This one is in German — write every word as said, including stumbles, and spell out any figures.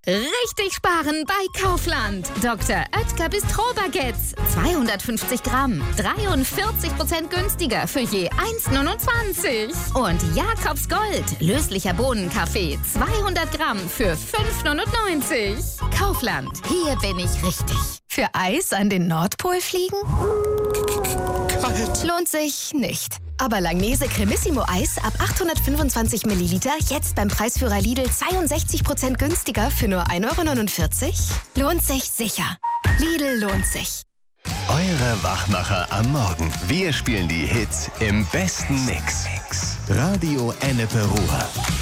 Richtig sparen bei Kaufland. Doktor Oetker Bistro-Baguettes. zweihundertfünfzig Gramm. dreiundvierzig Prozent günstiger für je eins Komma neunundzwanzig. Und Jakobs Gold. Löslicher Bohnenkaffee. zweihundert Gramm für fünf Komma neunundneunzig. Kaufland. Hier bin ich richtig. Für Eis an den Nordpol fliegen? Kalt. Lohnt sich nicht. Aber Langnese Cremissimo Eis ab achthundertfünfundzwanzig Milliliter jetzt beim Preisführer Lidl zweiundsechzig Prozent günstiger für nur ein Euro neunundvierzig? Lohnt sich sicher. Lidl lohnt sich. Eure Wachmacher am Morgen. Wir spielen die Hits im besten Mix. Radio Ennepe Ruhr.